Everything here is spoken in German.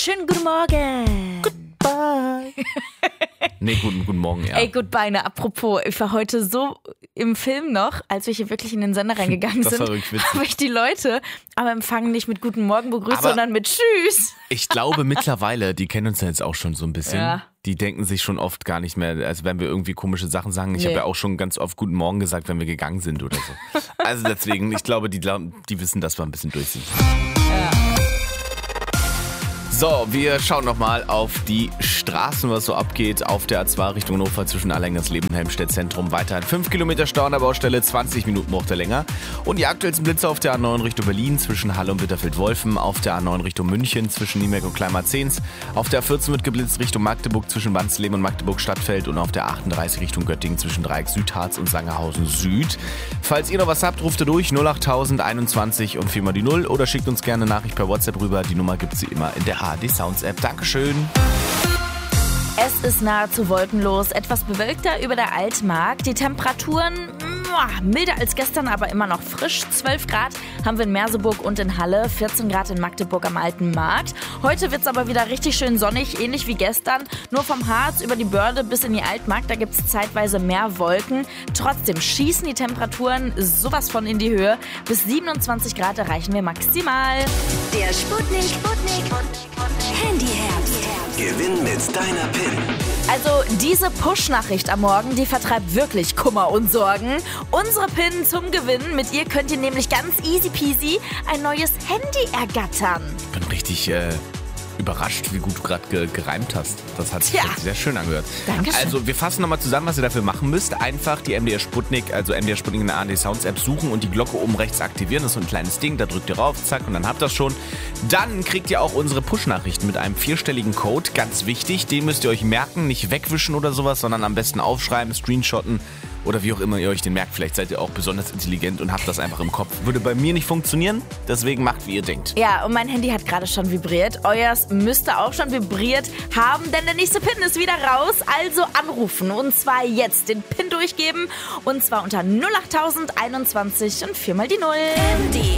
Schönen guten Morgen. Goodbye. Nee, guten Morgen, ja. Ey, goodbye, ne, apropos, ich war heute so im Film noch, als wir hier wirklich in den Sender reingegangen Das war sind, wirklich witzig. habe ich die Leute am Empfang nicht mit Guten Morgen begrüßt, Aber sondern mit Tschüss. Ich glaube mittlerweile, die kennen uns ja jetzt auch schon so ein bisschen. Ja. Die denken sich schon oft gar nicht mehr, als wenn wir irgendwie komische Sachen sagen. Ich Nee. habe ja auch schon ganz oft Guten Morgen gesagt, wenn wir gegangen sind oder so. Also deswegen, ich glaube, die wissen, dass wir ein bisschen durch sind. So, wir schauen nochmal auf die Straßen, was so abgeht auf der A2 Richtung Hannover zwischen Allerlingen-Leben und Helmstedt Zentrum. Weiterhin 5 Kilometer Stau an der Baustelle, 20 Minuten braucht er länger. Und die aktuellsten Blitze auf der A9 Richtung Berlin zwischen Halle und Bitterfeld-Wolfen, auf der A9 Richtung München zwischen Niemerk und Kleinmarzehns, auf der A14 wird geblitzt Richtung Magdeburg zwischen Wansleben und Magdeburg-Stadtfeld und auf der 38 Richtung Göttingen zwischen Dreieck Südharz und Sangerhausen Süd. Falls ihr noch was habt, ruft ihr durch 08000 21 und 4 mal die 0 oder schickt uns gerne eine Nachricht per WhatsApp rüber. Die Nummer gibt es immer in der ARD Sounds App. Dankeschön. Es ist nahezu wolkenlos, etwas bewölkter über der Altmark. Die Temperaturen milder als gestern, aber immer noch frisch. 12 Grad haben wir in Merseburg und in Halle, 14 Grad in Magdeburg am Alten Markt. Heute wird es aber wieder richtig schön sonnig, ähnlich wie gestern. Nur vom Harz über die Börde bis in die Altmark, da gibt es zeitweise mehr Wolken. Trotzdem schießen die Temperaturen sowas von in die Höhe. Bis 27 Grad erreichen wir maximal. Der Sputnik Handyherz. Gewinn mit deiner PIN. Also diese Push-Nachricht am Morgen, die vertreibt wirklich Kummer und Sorgen. Unsere PIN zum Gewinn, mit ihr könnt ihr nämlich ganz easy peasy ein neues Handy ergattern. Ich bin richtig überrascht, wie gut du gerade gereimt hast. Das hat sich sehr schön angehört. Dankeschön. Also wir fassen nochmal zusammen, was ihr dafür machen müsst. Einfach die MDR Sputnik, also MDR Sputnik in der ARD Sounds App suchen und die Glocke oben rechts aktivieren. Das ist so ein kleines Ding, da drückt ihr rauf, zack, und dann habt ihr das schon. Dann kriegt ihr auch unsere Push-Nachrichten mit einem 4-stelligen Code. Ganz wichtig, den müsst ihr euch merken, nicht wegwischen oder sowas, sondern am besten aufschreiben, screenshotten oder wie auch immer ihr euch den merkt. Vielleicht seid ihr auch besonders intelligent und habt das einfach im Kopf. Würde bei mir nicht funktionieren, deswegen macht, wie ihr denkt. Ja, und mein Handy hat gerade schon vibriert. Euers müsste auch schon vibriert haben, denn der nächste PIN ist wieder raus. Also anrufen und zwar jetzt den PIN durchgeben und zwar unter 08000 21 und 4 mal die 0.